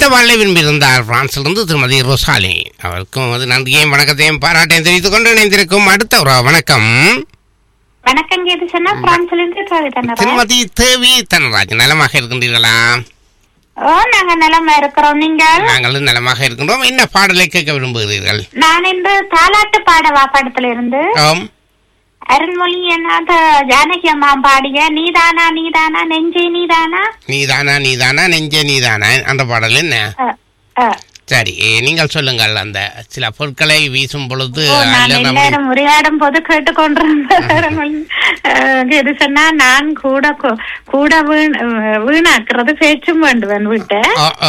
பாடலை விரும்பியிருந்தார் பிரான்சிலிருந்து திருமதி ரோசாலி. அவருக்கும் அது நன்றியையும் வணக்கத்தையும் பாராட்டையும் தெரிவித்துக் கொண்டு இணைந்திருக்கும் அடுத்த ஒரு வணக்கம். வணக்கம் கேதுசன்னா, பிரான்சிலிருந்து திருமதி தேவி தனராஜ். நலமாக இருக்கின்றீர்களா? நாங்க நலமா இருக்கிறோம். நீங்கள்? நாங்களும் நலமாக இருக்கின்றோம். என்ன பாடலை கேட்க விரும்புகிறீர்கள்? நான் இன்று தாலாட்டு பாடவா படத்துல இருந்து அருண்மொழி என்னாத ஜானகி அம்மா பாடிய நீதானா நீதானா நெஞ்சே நீதானா நீதானா நீதானா நெஞ்சே நீதானா அந்த பாடல் என்ன? சரி, நீங்கள் சொல்லுங்கள். அந்த சில பொருட்களை வீசும் பொழுது எல்லாரும் உரையாடும் போது கேட்டுக்கொண்டிருந்த சொன்னா நான் கூட வீணாக்குறது பேச்சும் வேண்டுவேன் விட்ட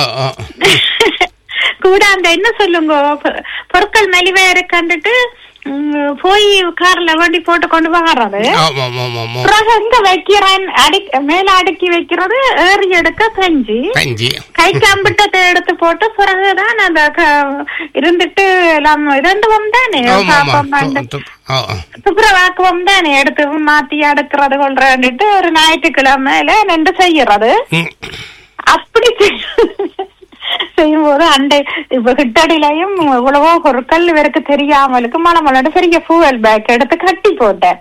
கூட அந்த என்ன சொல்லுங்க பொருட்கள் மெலிவா இருக்கிட்டு போய் கார்ல வண்டி போட்டு கொண்டு வர்றது, எங்க வைக்கிறேன் மேல அடுக்கி வைக்கிறது, ஏறி எடுக்க கஞ்சி கை கம்பிட்டத்தை எடுத்து போட்டு பிறகுதான் அந்த இருந்துட்டு எல்லாம் இரண்டுவம் தானே துப்புரவாக்குவம் தானே எடுத்து மாத்தி அடுக்கிறது கொள்றேன்னுட்டு ஒரு ஞாயிற்றுக்கிழமையில நின்று செய்யறது. அப்படி செய்யும்போது அண்டை இப்ப கிட்டடியிலையும் இவ்வளவோ பொருட்கள் இவருக்கு தெரியாமலுக்கு மலமலோட பெரிய பூவல் பேக் எடுத்து கட்டி போட்டேன்.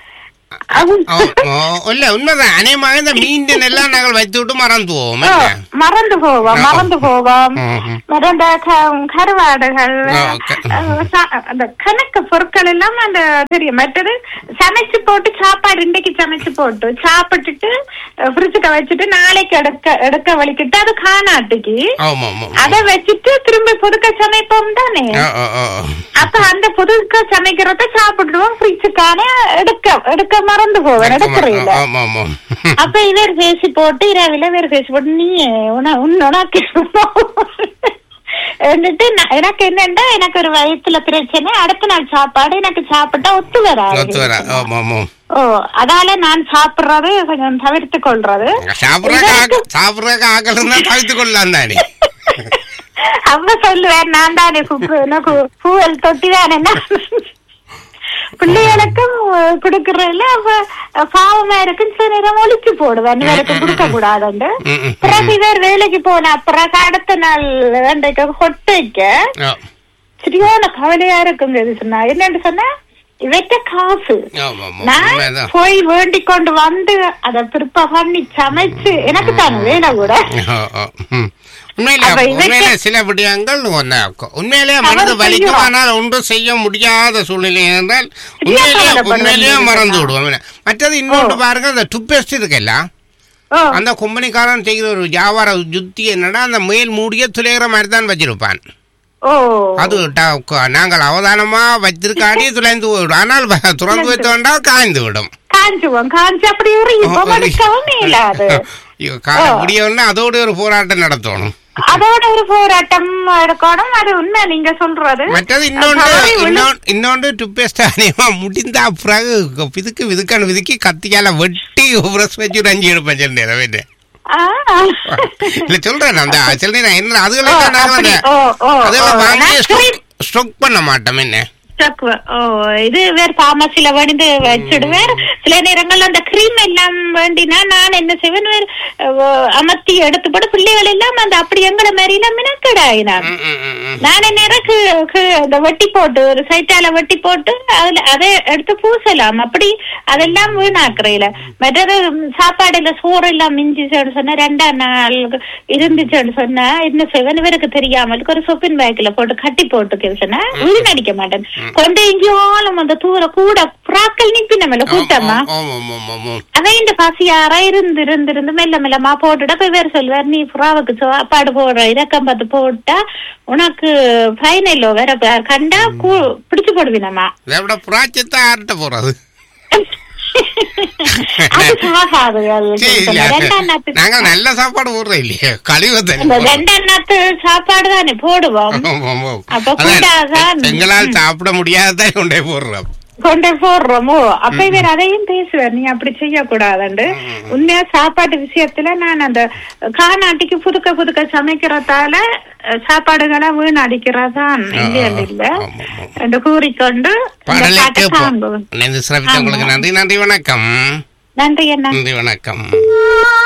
உண்மைதான். அநேகமாக இந்த மீன் எல்லாம் நாங்கள் வைத்து விட்டு மறந்து போவோம். இந்த கருவாடுகள் அந்த கணக்கு பொருட்கள் எல்லாம் அந்த தெரியும். மற்றது சமைச்சு போட்டு சாப்பாடு இன்றைக்கு சமைச்சு போட்டு சாப்பிட்டுட்டு ஃப்ரிட்ஜுக்கு வச்சுட்டு நாளைக்கு எடுக்க வலிக்கிட்டு அது காணாட்டுக்கு அதை வச்சுட்டு திரும்ப புதுக்க சமைப்போம் தானே. அப்ப அந்த புதுக்க சமைக்கிறத சாப்பிடுவோம், ஃப்ரிட்ஜுக்கான எடுக்க மறந்து போவேன், எடுக்கிறீங்க. அப்ப இவர் பேசி போட்டு இரவில வேறு பேசி போட்டு நீ உனக்கு எனக்கு என்னண்டா எனக்கு ஒரு வயிற்றுல பிரச்சனை, அடுத்த நாள் சாப்பாடு எனக்கு சாப்பிட்டா ஒத்து வராது. அதால நான் சாப்பிடுறது கொஞ்சம் தவிர்த்து கொள்றது. அப்ப சொல்லுவேன் நான் தானே பூவல் தொட்டி தானே பிள்ளைகளுக்கும் கொடுக்கறதுல பாவமா இருக்குன்னு சில நேரம் ஒழிச்சு போடுவேன், இவருக்கு கொடுக்க கூடாதுண்டு. பிறகு இவர் வேலைக்கு போன பிறகு அடுத்த நாள் கொட்டைக்க சரியான கவலையா இருக்குங்க. சொன்னா என்னன்னு சொன்னா இவற்ற காசு நான் போய் வேண்டிக் கொண்டு வந்து அதை பிற்ப பண்ணி சமைச்சு எனக்கு தானே வேலை கூட. உண்மையிலே சில விடயங்கள் உண்மையிலே மனது வலிக்கும், ஆனால் ஒன்றும் செய்ய முடியாத சூழ்நிலை என்றால் உண்மையிலேயே மறந்து விடுவோம். மற்றது இன்னொன்று பாருங்க, அந்த டூத்பேஸ்ட் இருக்குல்ல, அந்த கம்பெனிக்காரன் செய்கிற ஒரு வியாபார யுத்தி என்னன்னா அந்த மேல் மூடிய துளைகிற மாதிரி தான் வச்சிருப்பான். அது நாங்கள் அவதானமா வச்சிருக்காடி துளைந்து விடும், ஆனால் துறந்து வைத்து வேண்டாம் காய்ந்து விடும். முடியவுன்னா அதோட ஒரு போராட்டம் நடத்தணும், அதோட ஒரு போராட்டம் இருக்கணும். அது உண்மை நீங்க சொல்றது. மற்றது இன்னொன்று டூத்பேஸ்ட் அநேகமா முடிந்தா பிறகு விதுக்கான விதுக்கி கத்தியால வெட்டி பிரஸ் வச்சு ஒரு 5 எடுப்பேன் சில நேரம். இல்ல சொல்றேன் அந்த சில நேரம் என்ன அதெல்லாம் வாங்கி ஸ்டாக் பண்ண மாட்டோம். என்ன இது வேற பார்மசில வேண்டி வச்சிடுவேன். சில நேரங்கள் அந்த கிரீம் எல்லாம் வேண்டினா நான் என்ன செய்வேன், அமர்த்தி எடுத்து போட்டு பிள்ளைகள் எல்லாம் அந்த அப்படி எங்களை மாதிரி மினக்கடாயினா நான் எனக்கு இந்த வெட்டி போட்டு ஒரு சைட்டால வெட்டி போட்டு அதுல அதை எடுத்து பூசலாம். அப்படி அதெல்லாம் வீணாக்குறையில. மற்றது சாப்பாடுல சோறு எல்லாம் மிஞ்சிச்சோன்னு சொன்னா 2ஆம் நாள் இருந்துச்சோன்னு சொன்னா என்ன செய்வேன், இவருக்கு தெரியாமலுக்கு ஒரு சொப்பின் பேக்கில போட்டு கட்டி போட்டு சொன்னா வீணடிக்க மாட்டேன். கொண்டு எங்கேயாலும் அந்த தூர கூட புறாக்கள் நிப்பினமல்ல கூட்டமா அதை இந்த பசியாரா இருந்து மெல்ல மெல்லமா போட்டுட்டா போய் வேற சொல்லுவார், நீ புறாவுக்கு சாப்பாடு போடுற இறக்கம் பார்த்து போட்டா உனக்கு ஃபைனலோ வேற கண்டா பிடிச்சு போடுவீனமா புறாச்சத்தை ஆர்ட்ட போறது. நாங்க நல்ல சாப்பாடு போடுறோம் இல்லையா, கழிவு சாப்பாடு தானே போடுவோம். எங்களால் சாப்பிட முடியாதான் கொண்டே போடுறோமோ அப்ப இவர் அதையும் பேசுவார், நீ அப்படி செய்யக்கூடாதுண்டு. உண்மையா சாப்பாட்டு விஷயத்துல நான் அந்த காநாட்டிக்கு புதுக்க சமைக்கிறதால சாப்பாடுகளை வீணடிக்கிறதான் இல்ல என்று கூறிக்கொண்டு நன்றி. நன்றி, வணக்கம். நன்றி, நன்றி, வணக்கம்.